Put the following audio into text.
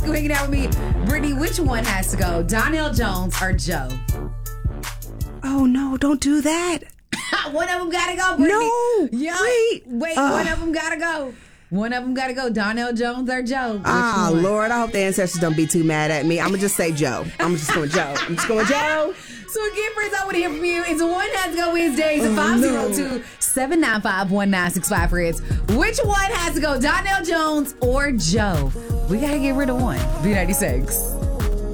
hanging out with me. Brittany, which one has to go? Donell Jones or Joe? Oh, no, don't do that. One of them gotta go, Brittany. No, wait. One of them gotta go. One of them gotta go. Donell Jones or Joe? Lord, I hope the ancestors don't be too mad at me. I'm gonna just say Joe. I'm just going Joe. So again, friends, I want to hear from you. It's one has to go Wednesdays at 502-795-1965, friends. Which one has to go? Donell Jones or Joe? We gotta get rid of one. B96.